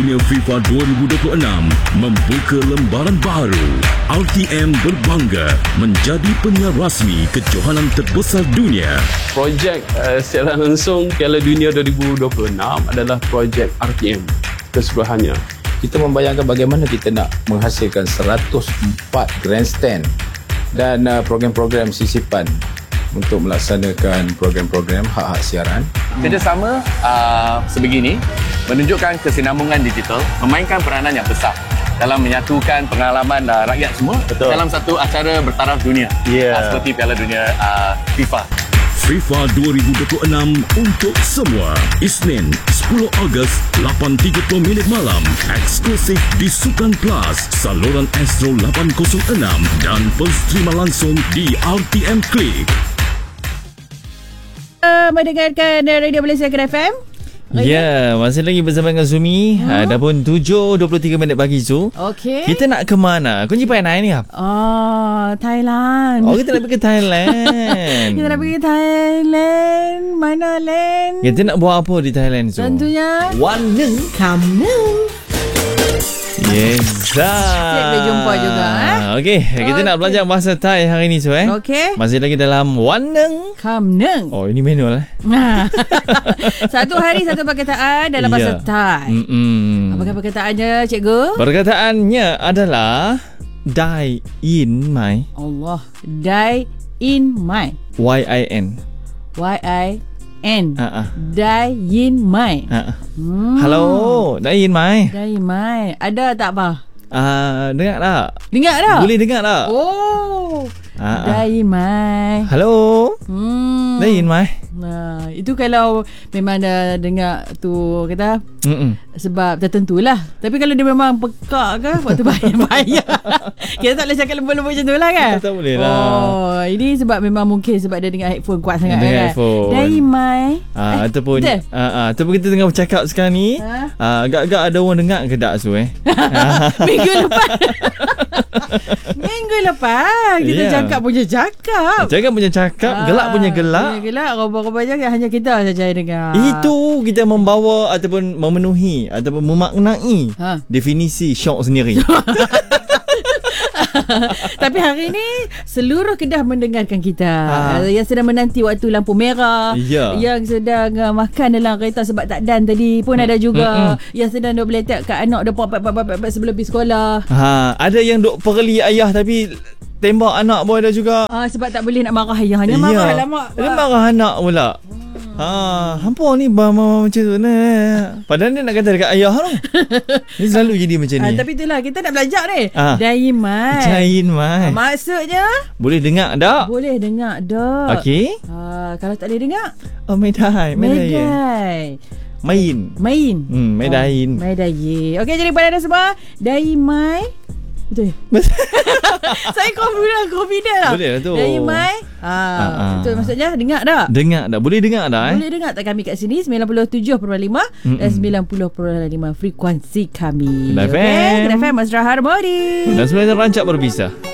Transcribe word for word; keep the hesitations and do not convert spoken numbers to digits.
Dunia FIFA dua ribu dua puluh enam membuka lembaran baru. R T M berbangga menjadi penyiar rasmi kejohanan terbesar dunia. Projek uh, secara langsung Piala Dunia dua ribu dua puluh enam adalah projek R T M keseluruhannya. Kita membayangkan bagaimana kita nak menghasilkan seratus empat grandstand dan uh, program-program sisipan untuk melaksanakan program-program hak-hak siaran. Kerjasama uh, sebegini menunjukkan kesinambungan digital, memainkan peranan yang besar dalam menyatukan pengalaman uh, rakyat semua. Betul. Dalam satu acara bertaraf dunia. Yeah. Uh, seperti Piala Dunia uh, FIFA. FIFA dua ribu dua puluh enam untuk semua. Isnin sepuluh Ogos lapan tiga puluh minit malam. Eksklusif di Sukan Plus, saluran Astro lapan kosong enam dan penstrima langsung di R T M Klik. Uh, mendengarkan Radio Malaysia F M. Ya, yeah, masih lagi bersama dengan Zumi. Ha? Dah pun tujuh dua puluh tiga minit pagi Zu. Okey. Kita nak ke mana? Kunci Penai ni apa? Oh, Thailand. Oh, kita nak pergi ke Thailand. Kita nak pergi Thailand. Mana land? Kita nak buat apa di Thailand Zu? Tentunya Wan Neng Kam Neng. Yes. Kita jumpa juga eh. Okey, kita okay. nak belajar bahasa Thai hari ni Zu eh. Okey. Masih lagi dalam Wan Neng Kam Neng. Oh, ini manual eh. Satu hari satu perkataan dalam bahasa yeah. Thai. Mm-mm. Apakah perkataannya, cikgu? Perkataannya adalah Dai in my. Allah. Dai in my. Y I N. Y I N. Uh-uh. Dai in my. Uh-uh. Hmm. Hello, Dai in my. Dai in my. Ada tak apa? Ah, uh, dengar tak? Dengar tak? Boleh dengar tak? Oh. Uh-uh. Dai in my. Hello. Hmm. Dai in my. Nah, itu kalau memang dah dengar tu kata Mm-mm. sebab tertentu lah. Tapi kalau dia memang pekak ke, waktu bahaya-bahaya. Kita tak boleh cakap lembut-lembut macam tu lah kan? Tak boleh lah. Oh, ini sebab memang mungkin sebab dia dengar headphone kuat sangat dengar kan? Headphone. Dari mai. Ah, eh, ataupun ah, ah, ataupun kita tengah bercakap sekarang ni, ha? ah, agak-agak ada orang dengar ke tak Su eh? Minggu lepas. Minggu lepas kita yeah. cakap punya cakap. Cakap punya cakap, ah, gelak punya gelak. Punya gelak, roboh-roboh je hanya kita saja yang dengar. Itu kita membawa ataupun memenuhi ataupun memaknai ha? definisi syok sendiri. Tapi hari ni seluruh Kedah mendengarkan kita. Ha. Yang sedang menanti waktu lampu merah, ya. Yang sedang uh, makan dalam kereta sebab tak dan tadi pun ada juga. Mm-mm. Yang sedang duk beletak kat anak dia pap-pap-pap sebelum pergi sekolah. Ha, ada yang duk perli ayah tapi tembak anak pun ada juga. Ah, sebab tak boleh nak marah ayahnya, marah lah mak. Dia marah anak pula. Ha, hampa ni mama macam tu nah. Padahal dia nak kata dekat ayah tu. Ni selalu jadi macam ni. Ha, tapi itulah kita nak belajar ni. Ha. Dai mai. Dai mai. Ha, maksudnya boleh dengar tak? Boleh dengar tak. Okey. Ha, kalau tak boleh dengar, oh mai dai, mai dai. Main. Main. Hmm, mai dai. Oh, mai dai. Okey, jadi pada anda semua, dai mai. Betul. Saya confident, confident lah. Boleh lah tu. Dari mai. Ah, itu maksudnya dengar tak? Dengar tak? Boleh dengar tak? Eh? Boleh dengar tak kami kat sini sembilan puluh tujuh perpuluhan lima Mm-mm. dan sembilan puluh perpuluhan lima frekuensi kami. Kedah F M. Okey, Kedah F M Masra Harmoni. Dan sebenarnya rancak berpisah.